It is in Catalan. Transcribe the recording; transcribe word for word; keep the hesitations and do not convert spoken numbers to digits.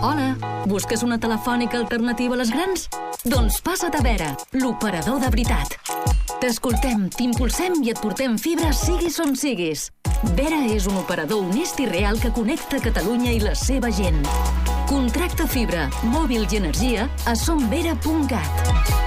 Hola, busques una telefònica alternativa a les grans? Doncs passa't a Vera, l'operador de veritat. T'escoltem, t'impulsem i et portem fibra siguis on siguis. Vera és un operador honest i real que connecta Catalunya i la seva gent. Contracta fibra, mòbil i energia a somvera punt cat.